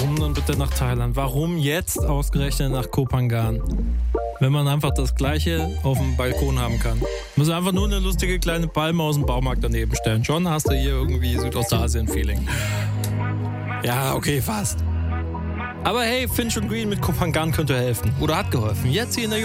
warum nun bitte nach Thailand? Warum jetzt ausgerechnet nach Koh Phangan? Wenn man einfach das Gleiche auf dem Balkon haben kann. Muss einfach nur eine lustige kleine Palme aus dem Baumarkt daneben stellen. Schon hast du hier irgendwie Südostasien-Feeling. Ja, okay, fast. Aber hey, Finch und Green mit Koh Phangan könnte helfen. Oder hat geholfen. Jetzt hier in der